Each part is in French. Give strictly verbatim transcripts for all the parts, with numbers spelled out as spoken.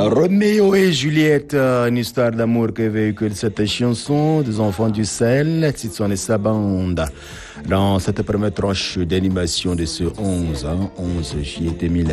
Roméo et Juliette, une histoire d'amour que véhicule cette chanson des enfants du Sahel, Titson et sa bande. Dans cette première tranche d'animation de ce onze, hein, onze juillet deux mille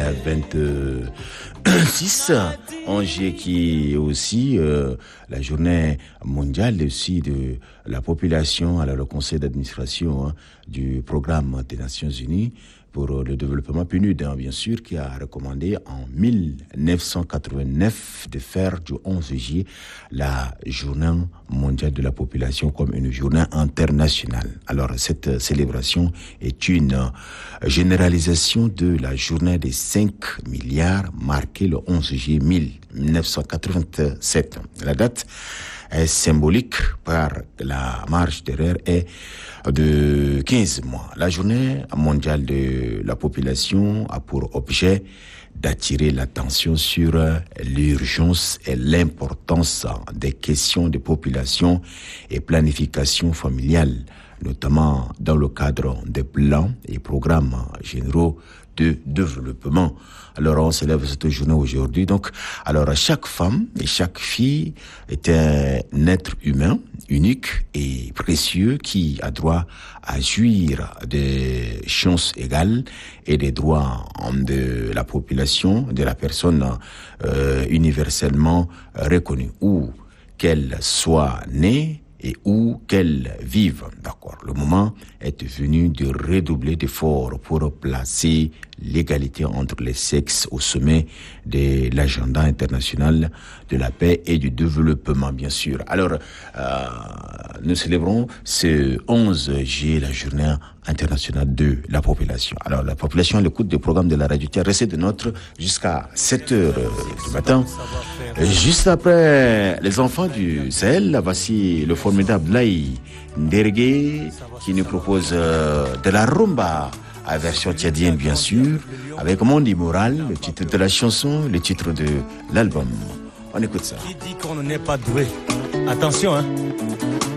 vingt-six, onze juillet qui est aussi euh, la journée mondiale aussi de la population, alors le conseil d'administration hein, du programme des Nations Unies pour le développement P N U D, hein, bien sûr, qui a recommandé en mille neuf cent quatre-vingt-neuf de faire du onze juillet la journée mondiale de la population comme une journée internationale. Alors, cette célébration est une généralisation de la journée des cinq milliards marquée le onze juillet mille neuf cent quatre-vingt-sept. La date est symbolique par la marche derrière est de quinze mois. La journée mondiale de la population a pour objet d'attirer l'attention sur l'urgence et l'importance des questions de population et planification familiale, notamment dans le cadre des plans et programmes généraux de développement. Alors, on célèbre cette journée aujourd'hui. Donc, alors, chaque femme et chaque fille est un être humain unique et précieux qui a droit à jouir des chances égales et des droits de la population, de la personne euh, universellement reconnue, où qu'elle soit née et où qu'elle vive. D'accord. Le moment est venu de redoubler d'efforts pour placer l'égalité entre les sexes au sommet de l'agenda international de la paix et du développement, bien sûr. Alors, euh, nous célébrons ce onze juillet, la journée internationale de la population. Alors, la population, l'écoute des programmes de la radio, restez de notre jusqu'à sept heures du matin. Juste après les enfants du Sahel, voici le formidable Laï Ndergué qui nous propose euh, de la rumba à version tchadienne, bien sûr, avec Mondi Moral, le titre de la chanson, le titre de l'album. On écoute ça. Qui dit qu'on n'est pas doué? Attention, hein.